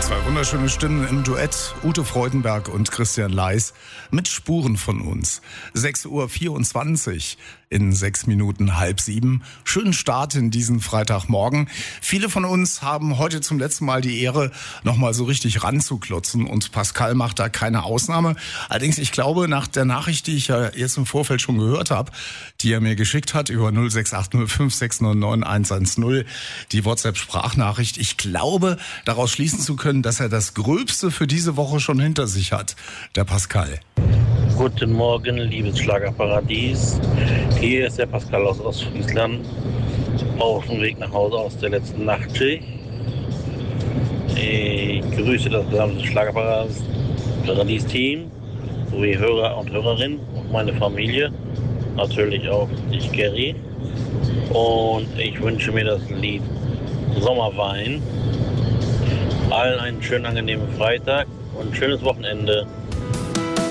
Zwei wunderschöne Stimmen im Duett, Ute Freudenberg und Christian Leis mit Spuren von uns. 6:24 Uhr, in 6 Minuten 6:30. Schönen Start in diesen Freitagmorgen. Viele von uns haben heute zum letzten Mal die Ehre, nochmal so richtig ranzuklotzen, und Pascal macht da keine Ausnahme. Allerdings, ich glaube, nach der Nachricht, die ich ja jetzt im Vorfeld schon gehört habe, die er mir geschickt hat über 06805699110, die WhatsApp-Sprachnachricht, ich glaube, daraus schließen zu können, dass er das Gröbste für diese Woche schon hinter sich hat, der Pascal. Guten Morgen, liebes Schlagerparadies. Hier ist der Pascal aus Ostfriesland, auf dem Weg nach Hause aus der letzten Nachtschicht. Ich grüße das gesamte Schlagerparadies-Team, sowie Hörer und Hörerinnen und meine Familie, natürlich auch dich, Gary. Und ich wünsche mir das Lied Sommerwein. Allen einen schönen, angenehmen Freitag und ein schönes Wochenende.